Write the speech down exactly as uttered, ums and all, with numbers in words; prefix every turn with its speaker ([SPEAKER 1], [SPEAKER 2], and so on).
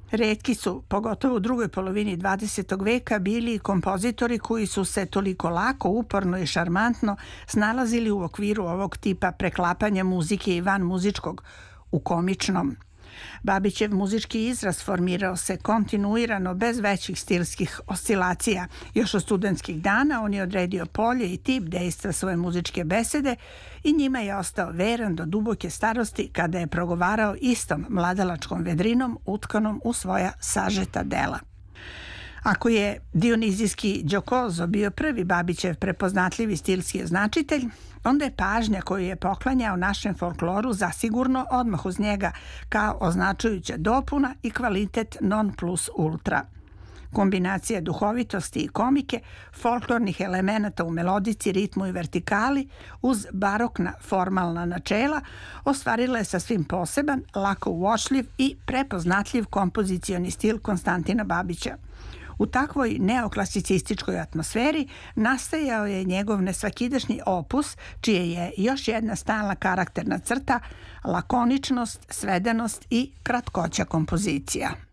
[SPEAKER 1] Retki su, pogotovo u drugoj polovini dvadesetog veka, bili kompozitori koji su se toliko lako, uporno i šarmantno snalazili u okviru ovog tipa preklapanja muzike i van muzičkog u komičnom. Babićev muzički izraz formirao se kontinuirano bez većih stilskih oscilacija. Još od studentskih dana on je odredio polje i tip dejstva svoje muzičke besede i njima je ostao veran do duboke starosti kada je progovarao istom mladalačkom vedrinom utkanom u svoja sažeta dela. Ako je dionizijski Giocoso bio prvi Babićev prepoznatljivi stilski označitelj, onda je pažnja koju je poklanjao našem folkloru zasigurno odmah uz njega kao označujuća dopuna i kvalitet non plus ultra. Kombinacija duhovitosti i komike, folklornih elemenata u melodici, ritmu i vertikali uz barokna formalna načela ostvarila je sasvim poseban, lako uočljiv i prepoznatljiv kompozicioni stil Konstantina Babića. U takvoj neoklasicističkoj atmosferi nastajao je njegov nesvakidašnji opus, čije je još jedna stalna karakterna crta lakoničnost, svedenost i kratkoća kompozicija.